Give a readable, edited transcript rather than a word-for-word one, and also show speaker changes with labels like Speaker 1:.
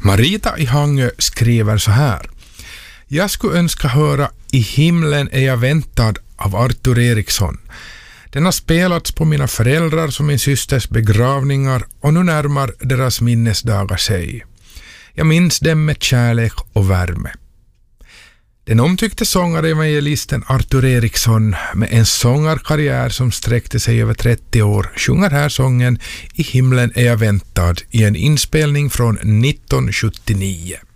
Speaker 1: Marita i Hangö skriver så här. Jag skulle önska höra I himlen är jag väntad av Arthur Eriksson. Den har spelats på mina föräldrars och min systers begravningar och nu närmar deras minnesdagar sig. Jag minns dem med kärlek och värme. Den omtyckte sångare-evangelisten Arthur Eriksson med en sångarkarriär som sträckte sig över 30 år sjunger här sången I himlen är jag väntad i en inspelning från 1979.